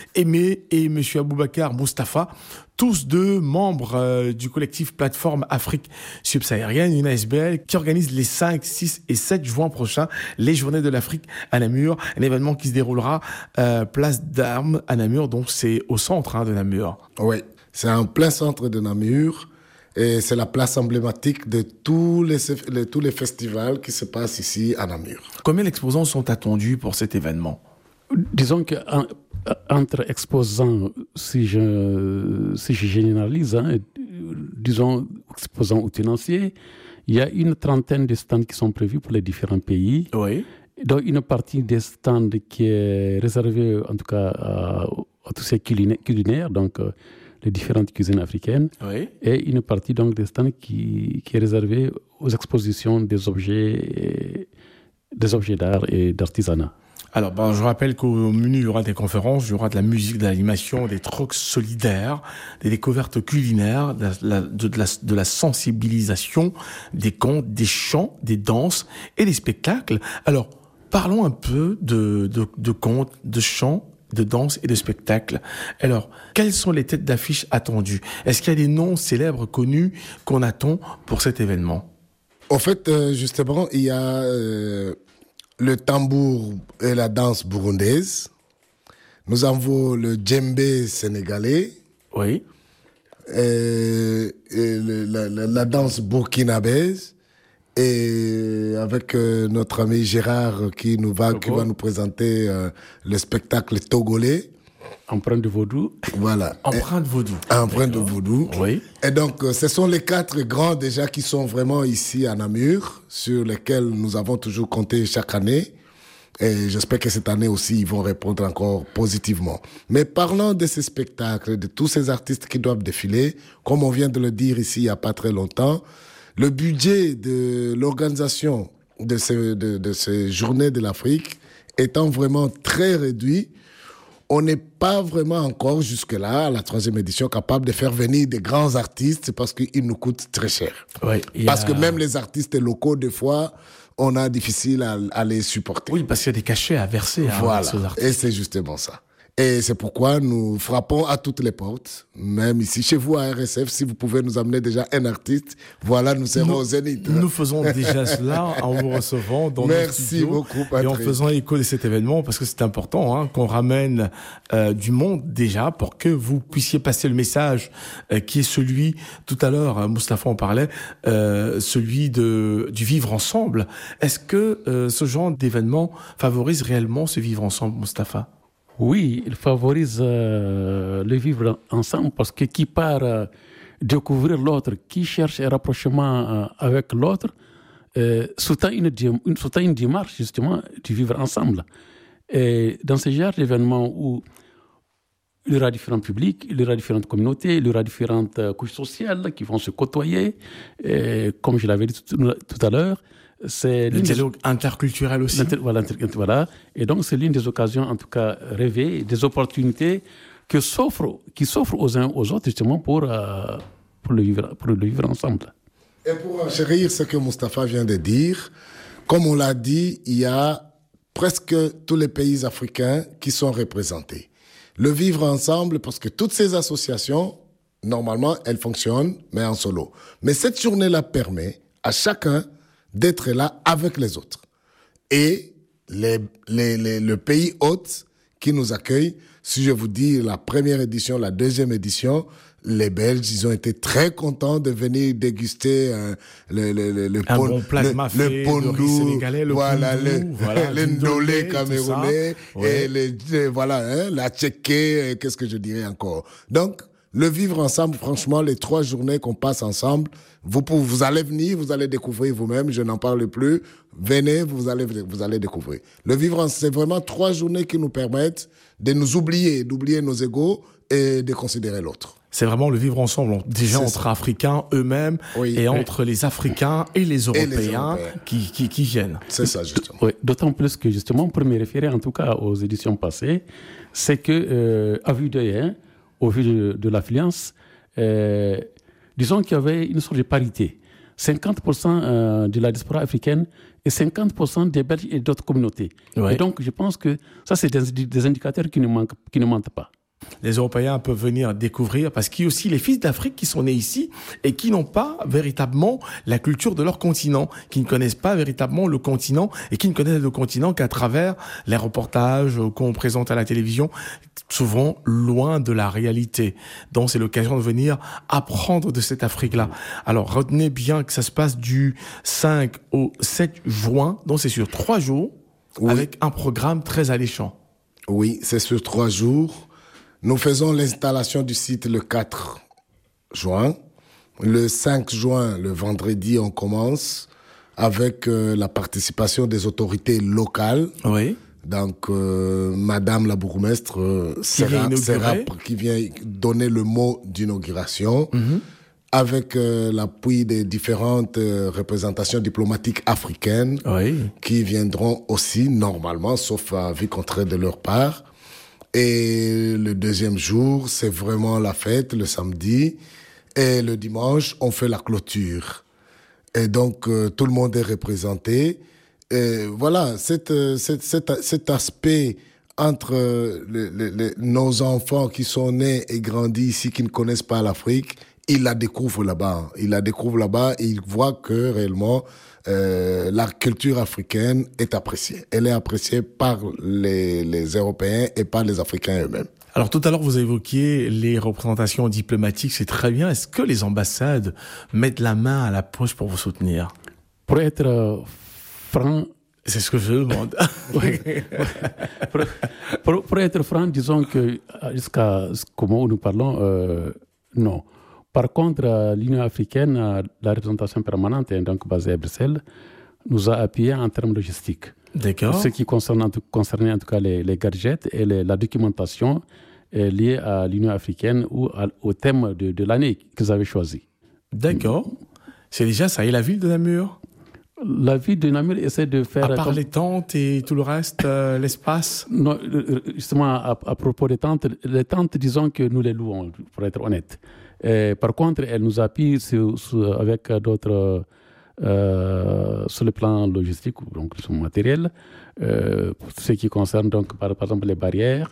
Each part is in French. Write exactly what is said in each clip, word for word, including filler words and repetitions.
Aimé et M. Aboubacar Moustapha, tous deux membres euh, du collectif Plateforme Afrique Subsaharienne, une A S B L qui organise les cinq, six et sept juin prochains les Journées de l'Afrique à Namur, un événement qui se déroulera euh, place d'Armes à Namur, donc c'est au centre hein, de Namur. Oui, c'est en plein centre de Namur. Et c'est la place emblématique de tous les, les, tous les festivals qui se passent ici à Namur. Combien d'exposants sont attendus pour cet événement ? Disons qu'entre exposants, si je, si je généralise, hein, disons exposants ou tenanciers, il y a une trentaine de stands qui sont prévus pour les différents pays. Oui. Donc une partie des stands qui est réservée en tout cas à, à tous ces culinaires, culinaires donc euh, les différentes cuisines africaines, oui. Et une partie donc des stands qui, qui est réservée aux expositions des objets, des objets d'art et d'artisanat. Alors, ben, je rappelle qu'au menu, il y aura des conférences, il y aura de la musique, de l'animation, des trocs solidaires, des découvertes culinaires, de la, de, de, la, de la sensibilisation, des contes, des chants, des danses et des spectacles. Alors, parlons un peu de, de, de contes, de chants, de danse et de spectacles. Alors, quelles sont les têtes d'affiche attendues ? Est-ce qu'il y a des noms célèbres connus qu'on attend pour cet événement ? En fait, euh, justement, il y a euh, le tambour et la danse burundaise. Nous avons le djembé sénégalais. Oui. Et, et le, la, la, la danse burkinabèse. Et avec euh, notre ami Gérard qui, nous va, qui va nous présenter euh, le spectacle togolais. Empreinte de vaudou. Voilà. Empreinte de vaudou. Empreinte de vaudou. Oui. Et donc, euh, ce sont les quatre grands déjà qui sont vraiment ici à Namur, sur lesquels nous avons toujours compté chaque année. Et j'espère que cette année aussi, ils vont répondre encore positivement. Mais parlant de ces spectacles, de tous ces artistes qui doivent défiler, comme on vient de le dire ici il n'y a pas très longtemps, le budget de l'organisation de ces, de, de ces journées de l'Afrique étant vraiment très réduit, on n'est pas vraiment encore jusque-là, à la troisième édition, capable de faire venir des grands artistes parce qu'ils nous coûtent très cher. Oui, parce a... que même les artistes locaux, des fois, on a difficile à, à les supporter. Oui, parce qu'il y a des cachets à verser voilà. à ces artistes. Et c'est justement ça. Et c'est pourquoi nous frappons à toutes les portes, même ici chez vous à R S F, si vous pouvez nous amener déjà un artiste, voilà, nous serons nous, au Zénith. Nous faisons déjà cela en vous recevant dans Merci nos studios beaucoup, Patrick. Et en faisant écho de cet événement, parce que c'est important hein, qu'on ramène euh, du monde déjà pour que vous puissiez passer le message euh, qui est celui, tout à l'heure, hein, Moustapha en parlait, euh, celui de, du vivre ensemble. Est-ce que euh, ce genre d'événement favorise réellement ce vivre ensemble, Moustapha ? Oui, il favorise euh, le vivre ensemble parce que qui part euh, découvrir l'autre, qui cherche un rapprochement euh, avec l'autre, euh, sous-tend une, une, sous-tend une démarche justement du vivre ensemble. Et dans ce genre d'événements où il y aura différents publics, il y aura différentes communautés, il y aura différentes euh, couches sociales qui vont se côtoyer, et, comme je l'avais dit tout, tout à l'heure, c'est le dialogue des... interculturel aussi. Voilà, voilà. Et donc, c'est l'une des occasions, en tout cas, rêvées, des opportunités que s'offrent, qui s'offrent aux uns aux autres, justement, pour, euh, pour, le, vivre, pour le vivre ensemble. Et pour enchérir ce que Moustapha vient de dire, comme on l'a dit, il y a presque tous les pays africains qui sont représentés. Le vivre ensemble, parce que toutes ces associations, normalement, elles fonctionnent, mais en solo. Mais cette journée-là permet à chacun d'être là avec les autres. Et les, les, les, le pays hôte qui nous accueille, si je vous dis la première édition, la deuxième édition, les Belges, ils ont été très contents de venir déguster euh, le, le, le, le, un pon, bon plat le, de mafé, le pondou, le riz sénégalais, le voilà, pondou, le, voilà, le ndolé camerounais, ouais. et les, les, voilà, hein, la tchéké, qu'est-ce que je dirais encore. Donc, le vivre ensemble, franchement, les trois journées qu'on passe ensemble, vous, vous allez venir, vous allez découvrir vous-même, je n'en parle plus, venez, vous allez, vous allez découvrir. Le vivre ensemble, c'est vraiment trois journées qui nous permettent de nous oublier, d'oublier nos égos et de considérer l'autre. C'est vraiment le vivre ensemble, déjà c'est entre ça. Africains eux-mêmes oui, et oui. entre les Africains et les Européens, et les Européens. Qui, qui, qui viennent. C'est ça, justement. Oui, d'autant plus que, justement, pour me référer en tout cas aux éditions passées, c'est que, euh, à vue d'œil, hein, au vu de, de l'affluence, euh, disons qu'il y avait une sorte de parité. cinquante pour cent euh, de la diaspora africaine et cinquante pour cent des Belges et d'autres communautés. Ouais. Et donc, je pense que ça, c'est des, des indicateurs qui ne manquent, qui ne mentent pas. les Européens peuvent venir découvrir, parce qu'il y a aussi les fils d'Afrique qui sont nés ici et qui n'ont pas véritablement la culture de leur continent, qui ne connaissent pas véritablement le continent et qui ne connaissent le continent qu'à travers les reportages qu'on présente à la télévision, souvent loin de la réalité. Donc c'est l'occasion de venir apprendre de cette Afrique-là. Alors retenez bien que ça se passe du cinq au sept juin, donc c'est sur trois jours, oui, avec un programme très alléchant. Oui, c'est sur trois jours. Nous faisons l'installation du site le quatre juin. Le cinq juin, le vendredi, on commence avec euh, la participation des autorités locales. Oui. Donc, euh, Madame la bourgmestre euh, sera, sera, qui vient donner le mot d'inauguration, mm-hmm, avec euh, l'appui des différentes euh, représentations diplomatiques africaines, oui, qui viendront aussi normalement, sauf avis contraire de leur part. Et le deuxième jour, c'est vraiment la fête, le samedi. Et le dimanche, on fait la clôture. Et donc, euh, tout le monde est représenté. Et voilà, cette, cette, cet, cet aspect entre les, les, les, nos enfants qui sont nés et grandis ici, qui ne connaissent pas l'Afrique, ils la découvrent là-bas. Ils la découvrent là-bas et ils voient que réellement euh, la culture africaine est appréciée. Elle est appréciée par les, les Européens et par les Africains eux-mêmes. Alors tout à l'heure, vous évoquiez les représentations diplomatiques, c'est très bien. Est-ce que les ambassades mettent la main à la poche pour vous soutenir? Pour être euh, franc... C'est ce que je demande. Oui. pour, pour, pour être franc, disons que jusqu'à ce moment où nous parlons, euh, non. Par contre, euh, l'Union africaine, euh, la représentation permanente, donc basée à Bruxelles, nous a appuyés en termes logistiques. D'accord. Ce qui concerne en tout, concernait en tout cas les, les gadgets et les, la documentation euh, liée à l'Union africaine ou à, au thème de, de l'année qu'ils avaient choisi. D'accord. C'est déjà ça. Et la ville de Namur? La ville de Namur essaie de faire... À part comme... les tentes et tout le reste, euh, l'espace? Non, justement, à, à propos des tentes, les tentes, disons que nous les louons, pour être honnête. Et par contre, elle nous appuie sur, sur, avec d'autres... Euh, sur le plan logistique, donc sur le matériel, euh, pour tout ce qui concerne, donc, par, par exemple, les barrières,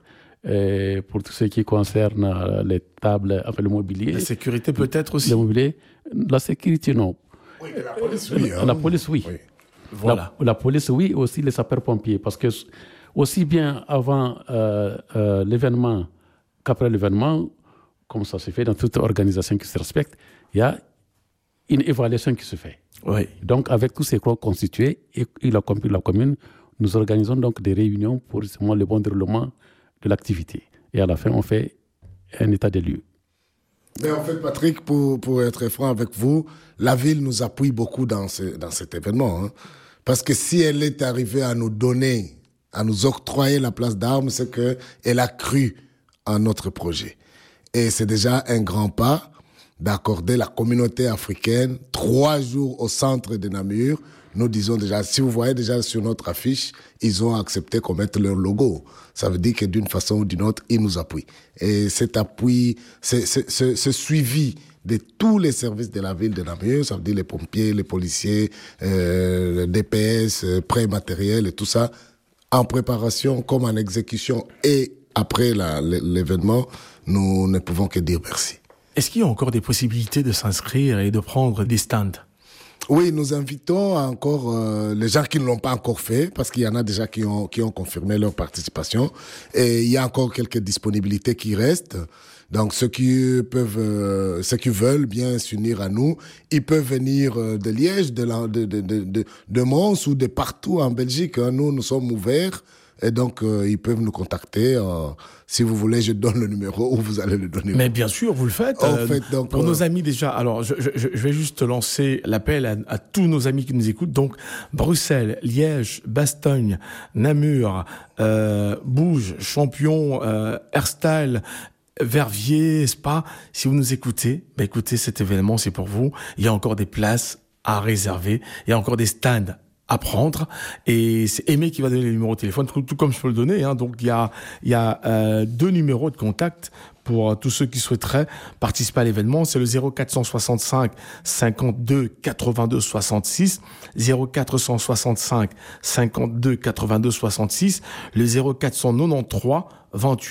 et pour tout ce qui concerne euh, les tables, enfin, le mobilier. La sécurité peut-être aussi? Le mobilier. La sécurité, non. Oui, mais la police, oui. Hein. La police, oui. oui. Voilà. La, la police, oui, et aussi les sapeurs-pompiers. Parce que, aussi bien avant euh, euh, l'événement qu'après l'événement, comme ça se fait dans toute organisation qui se respecte, il y a une évaluation qui se fait. Oui. Donc, avec tous ces corps constitués et, et la, la commune, nous organisons donc des réunions pour justement le bon déroulement de l'activité. Et à la fin, on fait un état des lieux. Mais en fait, Patrick, pour, pour être franc avec vous, la ville nous appuie beaucoup dans, ce, dans cet événement. Hein. Parce que si elle est arrivée à nous donner, à nous octroyer la place d'armes, c'est qu'elle a cru en notre projet. Et c'est déjà un grand pas d'accorder la communauté africaine trois jours au centre de Namur. Nous disons déjà, si vous voyez déjà sur notre affiche, ils ont accepté qu'on mette leur logo. Ça veut dire que d'une façon ou d'une autre, ils nous appuient. Et cet appui, ce, ce, ce, ce suivi de tous les services de la ville de Namur, ça veut dire les pompiers, les policiers, euh, le D P S, euh, prêt matériel et tout ça, en préparation comme en exécution et après la, l'événement, nous ne pouvons que dire merci. Est-ce qu'il y a encore des possibilités de s'inscrire et de prendre des stands? Oui, nous invitons encore euh, les gens qui ne l'ont pas encore fait, parce qu'il y en a déjà qui ont, qui ont confirmé leur participation. Et il y a encore quelques disponibilités qui restent. Donc, ceux qui peuvent, euh, ceux qui veulent bien s'unir à nous, ils peuvent venir euh, de Liège, de, la, de, de, de, de, de Mons ou de partout en Belgique. Hein. Nous, nous sommes ouverts. Et donc, euh, ils peuvent nous contacter. Euh, si vous voulez, je donne le numéro ou vous allez le donner. Mais bien sûr, vous le faites. En euh, fait, donc, pour euh... nos amis déjà, alors je, je, je vais juste lancer l'appel à, à tous nos amis qui nous écoutent. Donc, Bruxelles, Liège, Bastogne, Namur, euh, Bouge, Champion, euh, Herstal, Verviers, Spa. Si vous nous écoutez, bah écoutez, cet événement, c'est pour vous. Il y a encore des places à réserver. Il y a encore des stands à prendre, et c'est Aimé qui va donner le numéro de téléphone, tout, tout comme je peux le donner. Hein. Donc il y a, il y a euh, deux numéros de contact pour euh, tous ceux qui souhaiteraient participer à l'événement. C'est le zéro quatre cent soixante-cinq cinquante-deux quatre-vingt-deux soixante-six, zéro quatre cent soixante-cinq cinquante-deux quatre-vingt-deux soixante-six, le zéro quatre cent quatre-vingt-treize vingt-huit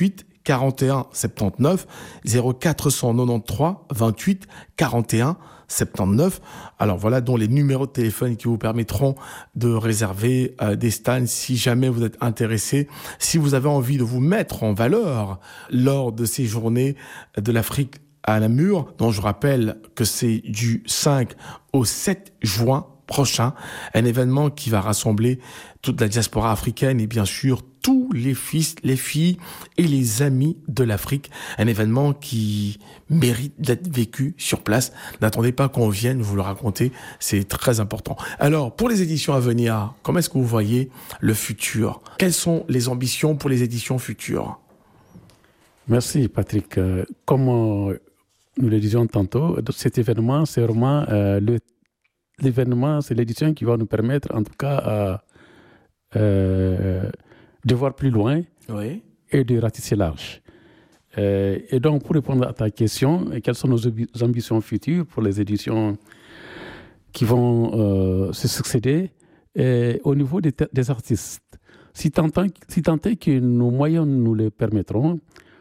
quarante et un soixante-dix-neuf, zéro quatre cent quatre-vingt-treize vingt-huit quarante et un soixante-dix-neuf. Alors voilà donc les numéros de téléphone qui vous permettront de réserver euh, des stands si jamais vous êtes intéressé, si vous avez envie de vous mettre en valeur lors de ces journées de l'Afrique à Namur, dont je rappelle que c'est du cinq au sept juin prochain, un événement qui va rassembler toute la diaspora africaine et bien sûr tous les fils, les filles et les amis de l'Afrique. Un événement qui mérite d'être vécu sur place. N'attendez pas qu'on vienne vous le raconter, c'est très important. Alors, pour les éditions à venir, comment est-ce que vous voyez le futur? Quelles sont les ambitions pour les éditions futures? Merci Patrick. Comme nous le disions tantôt, cet événement, c'est vraiment euh, le l'événement, c'est l'édition qui va nous permettre, en tout cas, euh, euh, de voir plus loin oui. et de ratisser large. Euh, et donc, pour répondre à ta question, quelles sont nos ambitions futures pour les éditions qui vont euh, se succéder et au niveau des, des artistes? Si tant, si tant est que nos moyens nous le permettront,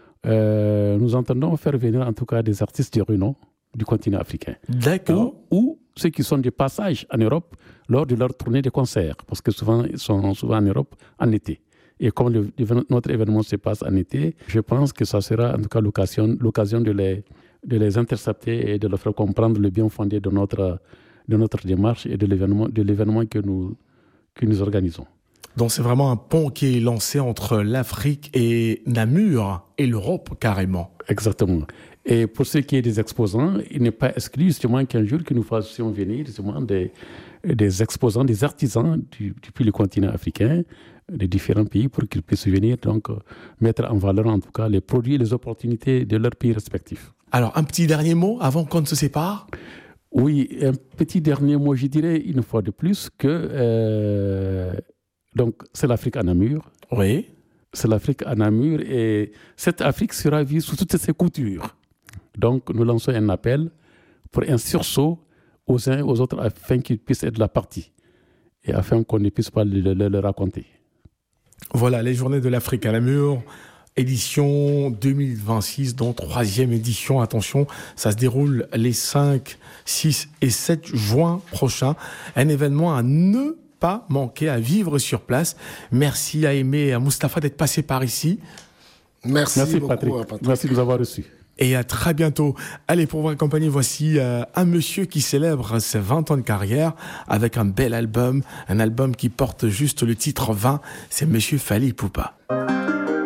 euh, nous entendons faire venir en tout cas des artistes de renom du continent africain. D'accord. Ou, ou ceux qui sont de passage en Europe lors de leur tournée de concert, parce que souvent, ils sont souvent en Europe en été. Et comme le, notre événement se passe en été, je pense que ça sera en tout cas l'occasion, l'occasion de, les, de les intercepter et de leur faire comprendre le bien fondé de notre, de notre démarche et de l'événement, de l'événement que nous, que nous organisons. Donc c'est vraiment un pont qui est lancé entre l'Afrique et Namur et l'Europe carrément. Exactement. Et pour ce qui est des exposants, il n'est pas exclu justement qu'un jour que nous fassions venir justement des, des exposants, des artisans du, depuis le continent africain, des différents pays, pour qu'ils puissent venir donc mettre en valeur en tout cas les produits et les opportunités de leurs pays respectifs. Alors un petit dernier mot avant qu'on ne se sépare? Oui, un petit dernier mot, je dirais une fois de plus que euh, donc c'est l'Afrique à Namur. Oui. C'est l'Afrique à Namur et cette Afrique sera vue sous toutes ses coutures. Donc, nous lançons un appel pour un sursaut aux uns et aux autres afin qu'ils puissent être la partie et afin qu'on ne puisse pas le, le, le raconter. Voilà, les Journées de l'Afrique à Namur, édition deux mille vingt-six, dont troisième édition. Attention, ça se déroule les cinq, six et sept juin prochains. Un événement à ne pas manquer, à vivre sur place. Merci à Aimé et à Mustapha d'être passés par ici. Merci, Merci beaucoup, Patrick. Patrick. Merci de nous avoir reçus. Et à très bientôt. Allez, pour vous accompagner, voici euh, un monsieur qui célèbre ses vingt ans de carrière avec un bel album, un album qui porte juste le titre vingt. C'est monsieur Fally Ipupa.